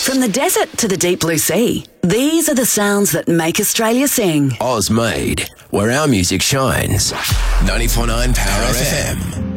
From the desert to the deep blue sea, these are the sounds that make Australia sing. Oz made, where our music shines. 94.9 Power FM.